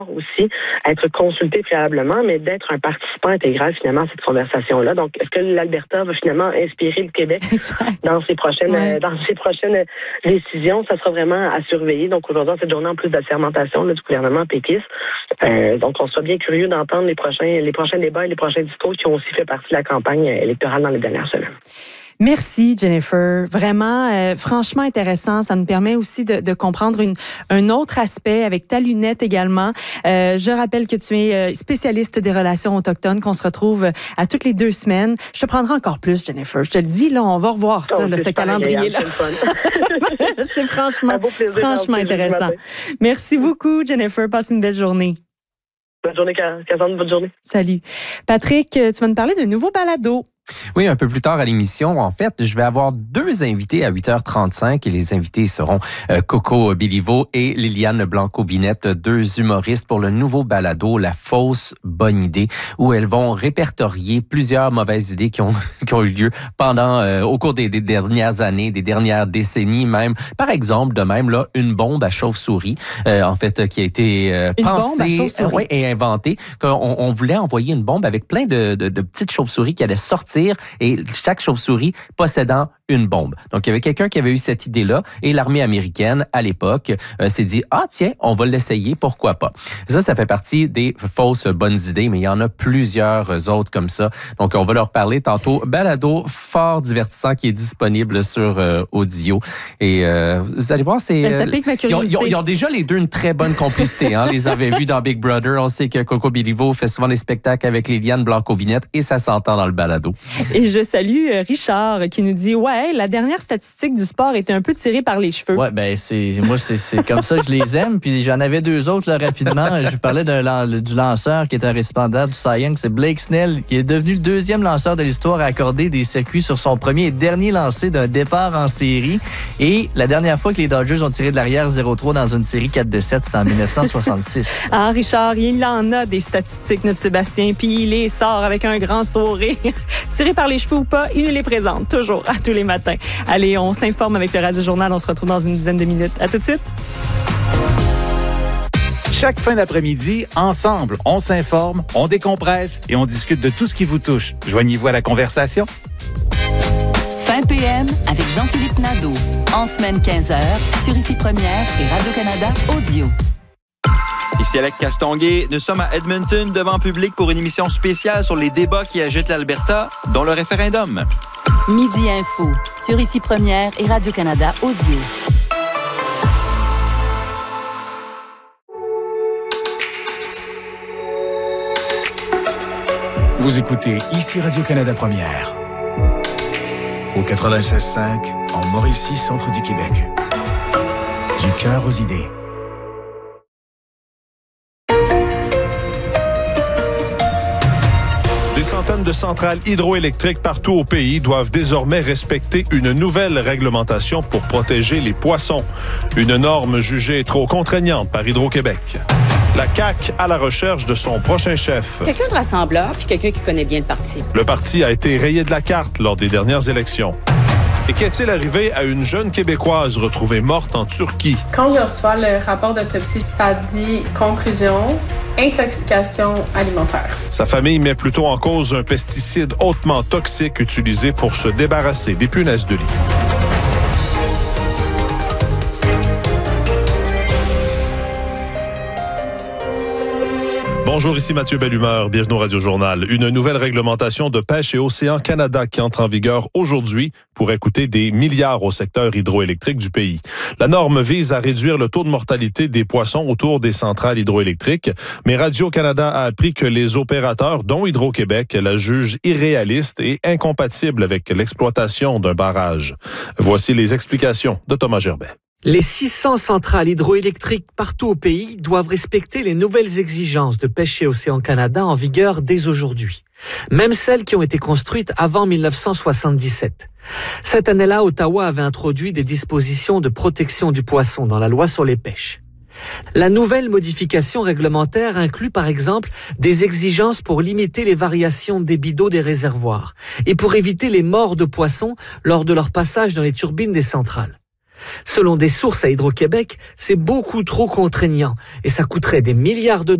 aussi être consulté préalablement, mais d'être un participant intégral finalement à cette conversation-là. Donc, est-ce que l'Alberta va finalement inspirer le Québec dans ses prochaines décisions? Ça sera vraiment à surveiller. Donc, aujourd'hui, cette journée en plus d'assermentation du gouvernement péquiste. Donc, on sera bien curieux d'entendre les prochains débats et les prochains discours qui ont aussi fait partie de la campagne électorale dans les dernières semaines. Merci, Jennifer. Vraiment, franchement intéressant. Ça nous permet aussi de comprendre un autre aspect avec ta lunette également. Je rappelle que tu es spécialiste des relations autochtones, qu'on se retrouve à toutes les 2 semaines. Je te prendrai encore plus, Jennifer. Je te le dis, là, on va revoir ça, ce calendrier-là. C'est franchement intéressant. Merci beaucoup, Jennifer. Passe une belle journée. Bonne journée, Cassandre. Bonne journée. Salut. Patrick, tu vas nous parler d'un nouveau balado. Oui, un peu plus tard à l'émission, en fait, je vais avoir 2 invités à 8h35 et les invités seront Coco Béliveau et Liliane Blanco-Binette, 2 humoristes pour le nouveau balado La fausse bonne idée, où elles vont répertorier plusieurs mauvaises idées qui ont eu lieu au cours des dernières années, des dernières décennies même. Par exemple, de même, là, une bombe à chauve-souris, en fait, qui a été pensée et inventée. On voulait envoyer une bombe avec plein de petites chauves-souris qui allaient sortir et chaque chauve-souris possédant une bombe. Donc, il y avait quelqu'un qui avait eu cette idée-là et l'armée américaine, à l'époque, s'est dit « Ah, tiens, on va l'essayer, pourquoi pas? » Ça fait partie des fausses bonnes idées, mais il y en a plusieurs autres comme ça. Donc, on va leur parler tantôt. Balado fort divertissant qui est disponible sur Audio. Et vous allez voir, ça pique ma curiosité. Ils ont déjà les 2 une très bonne complicité. On les avait vus dans Big Brother. On sait que Coco Béliveau fait souvent des spectacles avec Liliane Blanco-Binette et ça s'entend dans le balado. Et je salue Richard qui nous dit « Ouais, la dernière statistique du sport était un peu tirée par les cheveux. » Ouais, ben c'est comme ça que je les aime. Puis j'en avais 2 autres là, rapidement. Je parlais du lanceur qui est un récipiendaire du Cy Young, c'est Blake Snell, qui est devenu le 2e lanceur de l'histoire à accorder des circuits sur son premier et dernier lancé d'un départ en série. Et la dernière fois que les Dodgers ont tiré de l'arrière 0-3 dans une série 4-7, c'était en 1966. Ah, Richard, il en a des statistiques, notre Sébastien, puis il les sort avec un grand sourire. Tiré par les cheveux ou pas, il nous les présente toujours à tous les matins. Allez, on s'informe avec le Radio Journal. On se retrouve dans une dizaine de minutes. À tout de suite. Chaque fin d'après-midi, ensemble, on s'informe, on décompresse et on discute de tout ce qui vous touche. Joignez-vous à la conversation. Fin PM avec Jean-Philippe Nadeau. En semaine 15h, sur Ici Première et Radio-Canada Audio. Ici Alec Castonguay, nous sommes à Edmonton devant public pour une émission spéciale sur les débats qui agitent l'Alberta, dont le référendum. Midi Info, sur Ici Première et Radio-Canada Audio. Vous écoutez Ici Radio-Canada Première. Au 96.5, en Mauricie, centre du Québec. Du cœur aux idées. Des centaines de centrales hydroélectriques partout au pays doivent désormais respecter une nouvelle réglementation pour protéger les poissons. Une norme jugée trop contraignante par Hydro-Québec. La CAQ à la recherche de son prochain chef. Quelqu'un de rassembleur puis quelqu'un qui connaît bien le parti. Le parti a été rayé de la carte lors des dernières élections. Et qu'est-il arrivé à une jeune Québécoise retrouvée morte en Turquie? Quand je reçois le rapport d'autopsie, ça dit conclusion, intoxication alimentaire. Sa famille met plutôt en cause un pesticide hautement toxique utilisé pour se débarrasser des punaises de lit. Bonjour, ici Mathieu Bellumeur, bienvenue au Radio Journal. Une nouvelle réglementation de pêche et Océan Canada qui entre en vigueur aujourd'hui pourrait coûter des milliards au secteur hydroélectrique du pays. La norme vise à réduire le taux de mortalité des poissons autour des centrales hydroélectriques, mais Radio-Canada a appris que les opérateurs, dont Hydro-Québec, la jugent irréaliste et incompatible avec l'exploitation d'un barrage. Voici les explications de Thomas Gerbet. Les 600 centrales hydroélectriques partout au pays doivent respecter les nouvelles exigences de pêche et Océan Canada en vigueur dès aujourd'hui, même celles qui ont été construites avant 1977. Cette année-là, Ottawa avait introduit des dispositions de protection du poisson dans la loi sur les pêches. La nouvelle modification réglementaire inclut par exemple des exigences pour limiter les variations de débit d'eau des réservoirs et pour éviter les morts de poissons lors de leur passage dans les turbines des centrales. Selon des sources à Hydro-Québec, c'est beaucoup trop contraignant et ça coûterait des milliards de